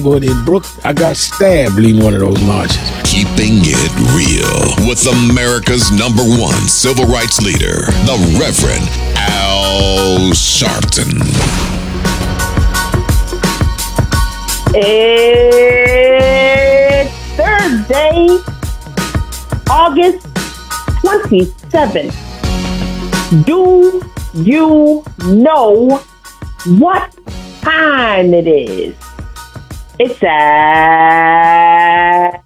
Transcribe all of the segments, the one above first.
In Brooklyn, I got stabbed leading one of those marches. Keeping it real with America's #1 civil rights leader, the Reverend Al Sharpton. It's Thursday, August 27th. Do you know what time it is? It's Al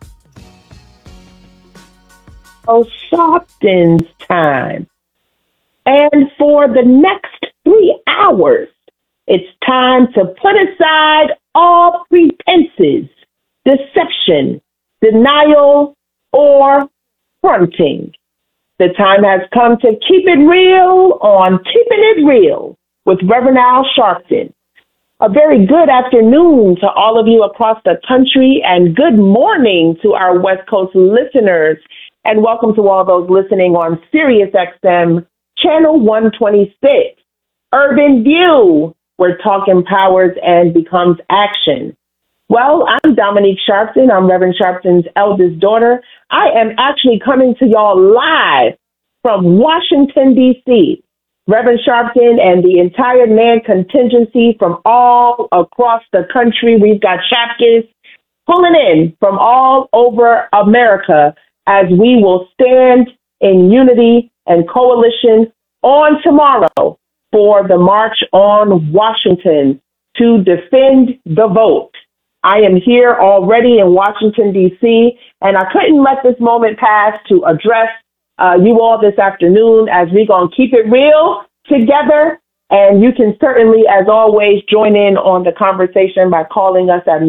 Sharpton's time. And for the next 3 hours, it's time to put aside all pretenses, deception, denial, or fronting. The time has come to keep it real on Keeping It Real with Reverend Al Sharpton. A very good afternoon to all of you across the country, and good morning to our West Coast listeners, and welcome to all those listening on Sirius XM Channel 126, Urban View, where talk empowers and becomes action. Well, I'm Dominique Sharpton. I'm Reverend Sharpton's eldest daughter. I am actually coming to y'all live from Washington, D.C., Reverend Sharpton and the entire NAN contingency from all across the country. We've got chapters pulling in from all over America as we will stand in unity and coalition on tomorrow for the March on Washington to defend the vote. I am here already in Washington, D.C., and I couldn't let this moment pass to address you all this afternoon as we're going to keep it real together. And you can certainly, as always, join in on the conversation by calling us at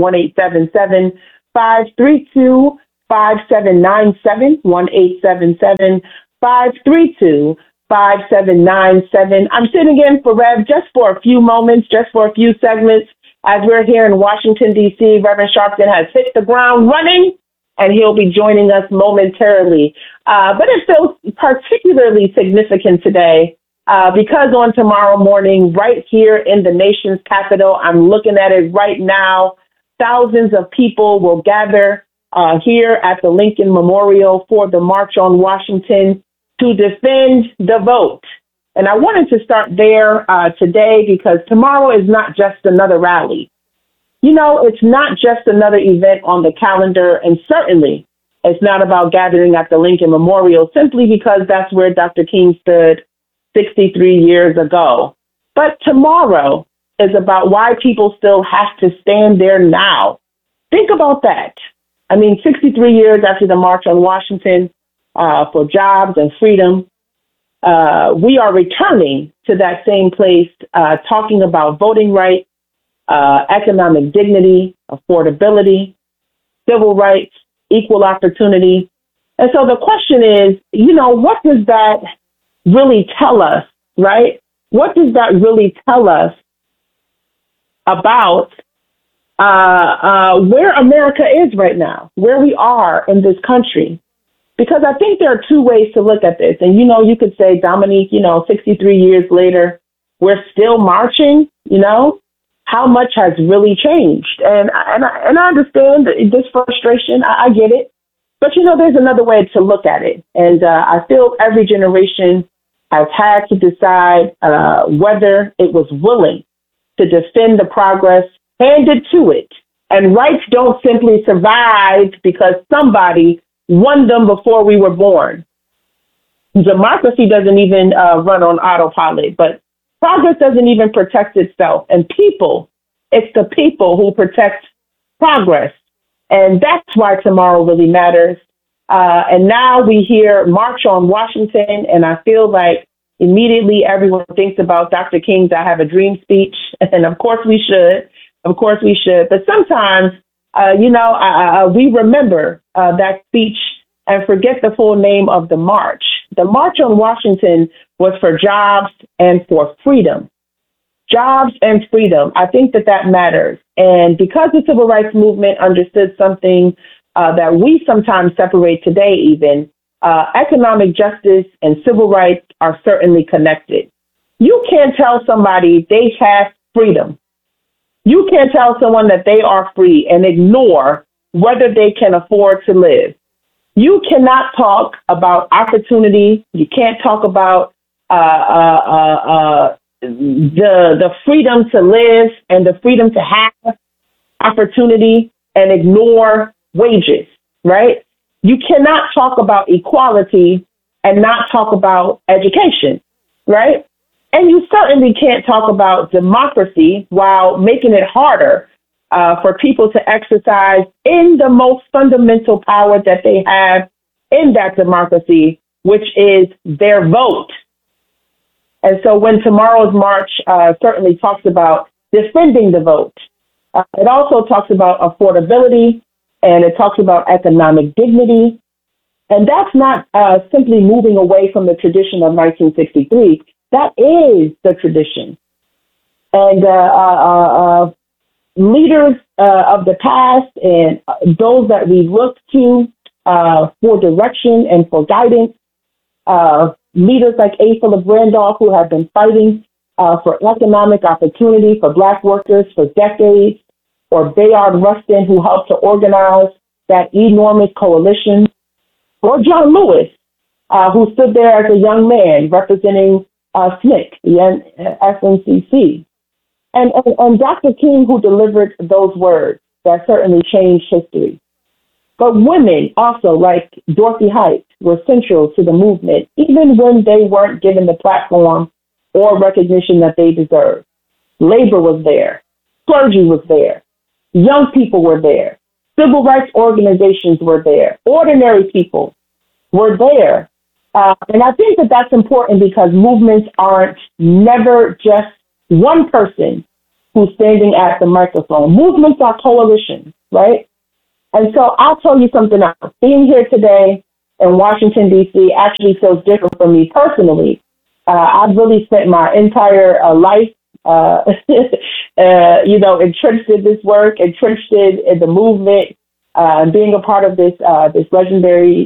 1-877-532-5797, 1-877-532-5797. I'm sitting in for Rev just for a few moments, just for a few segments. As we're here in Washington, D.C., Reverend Sharpton has hit the ground running, and he'll be joining us momentarily. But it feels particularly significant today because on tomorrow morning, right here in the nation's capital, I'm looking at it right now, thousands of people will gather here at the Lincoln Memorial for the March on Washington to defend the vote. And I wanted to start there today because tomorrow is not just another rally. You know, it's not just another event on the calendar, and certainly it's not about gathering at the Lincoln Memorial simply because that's where Dr. King stood 63 years ago. But tomorrow is about why people still have to stand there now. Think about that. I mean, 63 years after the March on Washington for jobs and freedom, we are returning to that same place, talking about voting rights, economic dignity, affordability, civil rights, equal opportunity. And so the question is, you know, what does that really tell us, right? What does that really tell us about where America is right now, where we are in this country? Because I think there are two ways to look at this. And, you know, you could say, Dominique, 63 years later, we're still marching, how much has really changed? And I understand this frustration. I get it. But, there's another way to look at it. And I feel every generation has had to decide whether it was willing to defend the progress handed to it. And rights don't simply survive because somebody won them before we were born. Democracy doesn't even run on autopilot, but progress doesn't even protect itself. And it's the people who protect progress. And that's why tomorrow really matters. And now we hear March on Washington, and I feel like immediately everyone thinks about Dr. King's I Have a Dream speech. And of course we should. But sometimes, we remember that speech and forget the full name of the march. The March on Washington was for jobs and for freedom. Jobs and freedom. I think that matters. And because the civil rights movement understood something that we sometimes separate today even, economic justice and civil rights are certainly connected. You can't tell somebody they have freedom You can't tell someone that they are free and ignore whether they can afford to live. You cannot talk about opportunity. You can't talk about the freedom to live and the freedom to have opportunity and ignore wages, right? You cannot talk about equality and not talk about education, right? And you certainly can't talk about democracy while making it harder for people to exercise in the most fundamental power that they have in that democracy, which is their vote. And so when tomorrow's march certainly talks about defending the vote, it also talks about affordability and it talks about economic dignity. And that's not simply moving away from the tradition of 1963. That is the tradition. And leaders of the past and those that we look to for direction and for guidance, leaders like A. Philip Randolph, who have been fighting for economic opportunity for Black workers for decades, or Bayard Rustin, who helped to organize that enormous coalition, or John Lewis, who stood there as a young man representing SNCC, the SNCC. And Dr. King, who delivered those words that certainly changed history. But women also, like Dorothy Height, were central to the movement, even when they weren't given the platform or recognition that they deserved. Labor was there. Clergy was there. Young people were there. Civil rights organizations were there. Ordinary people were there. And I think that that's important because movements aren't never just one person who's standing at the microphone. Movements are coalitions, right? And so I'll tell you something else. Being here today in Washington, D.C. actually feels different for me personally. I've really spent my entire life, entrenched in this work, entrenched in the movement, being a part of this legendary